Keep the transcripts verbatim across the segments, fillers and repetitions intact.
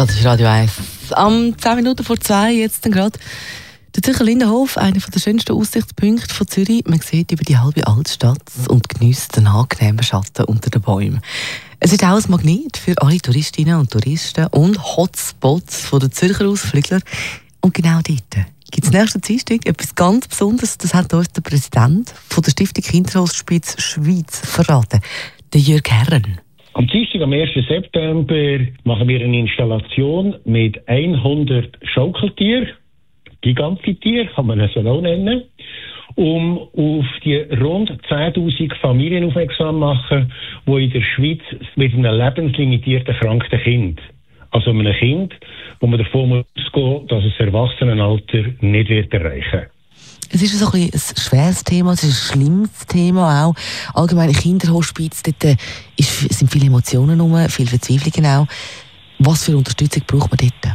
Das ist Radio eins. Am zehn Minuten vor zwei, jetzt gerade. Der Zürcher Lindenhof, einer der schönsten Aussichtspunkte von Zürich. Man sieht über die halbe Altstadt und genießt den angenehmen Schatten unter den Bäumen. Es ist auch ein Magnet für alle Touristinnen und Touristen und Hotspots von den Zürcher Ausflügler. Und genau dort gibt es nächsten Dienstag etwas ganz Besonderes. Das hat uns der Präsident von der Stiftung Kinderhospiz Schweiz verraten, der Jürg Herren. Am Dienstag, am ersten September, machen wir eine Installation mit hundert Schaukeltieren, gigantische Tiere, kann man es so auch nennen, um auf die rund zehntausend Familien aufmerksam zu machen, die in der Schweiz mit einem lebenslimitierten kranken Kind, also einem Kind, wo man davon ausgeht, dass es das Erwachsenenalter nicht wird erreichen. Es ist so ein, ein schweres Thema, es ist ein schlimmes Thema auch. Allgemeine Kinderhospiz, dort ist, sind viele Emotionen rum, viele Verzweiflungen auch. Was für Unterstützung braucht man dort?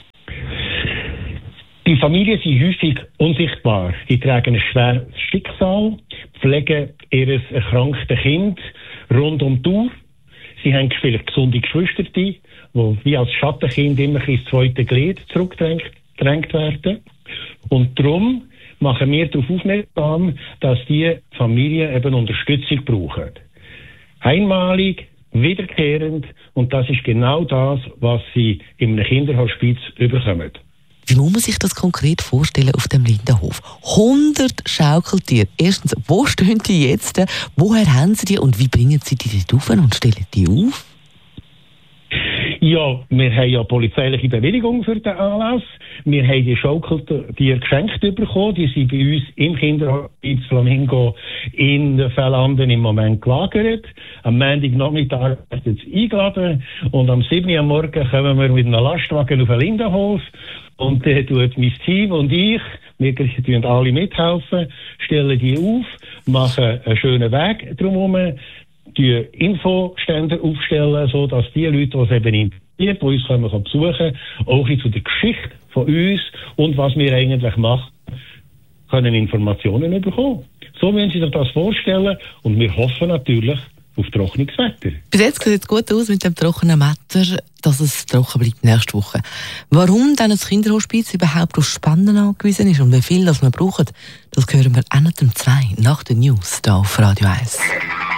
Die Familien sind häufig unsichtbar. Sie tragen ein schweres Schicksal, pflegen ihr erkranktes Kind rund um die Uhr. Sie haben vielleicht gesunde Geschwister, die wie als Schattenkind immer ins zweite Glied zurückgedrängt werden. Und darum machen wir darauf aufmerksam, dass die Familien eben Unterstützung brauchen. Einmalig, wiederkehrend, und das ist genau das, was sie in einem Kinderhospiz bekommen. Wie muss man sich das konkret vorstellen auf dem Lindenhof? hundert Schaukeltiere. Erstens, wo stehen die jetzt? Woher haben sie die und wie bringen sie die dort rauf und stellen die auf? Ja, wir haben ja polizeiliche Bewilligung für den Anlass. Wir haben die Schaukeltiere geschenkt bekommen. Die sind bei uns im Kinderhospiz Flamingo in den Fellanden im Moment gelagert. Am Montagnachmittag werden sie eingeladen und am sieben Uhr am Morgen kommen wir mit einem Lastwagen auf den Lindenhof. Und dann tut mein Team und ich, wir tun alle mithelfen, stellen die auf, machen einen schönen Weg drumherum, die Infoständer aufstellen, so dass die Leute, die es eben interessiert, die uns kommen, besuchen, auch zu der Geschichte von uns und was wir eigentlich machen, können Informationen bekommen. So müssen Sie sich das vorstellen und wir hoffen natürlich auf trockenes Wetter. Bis jetzt sieht es gut aus mit dem trockenen Wetter, dass es trocken bleibt nächste Woche. Warum dann das Kinderhospiz überhaupt auf Spenden angewiesen ist und wie viel das wir brauchen, das hören wir an dem zwei nach den News hier auf Radio eins.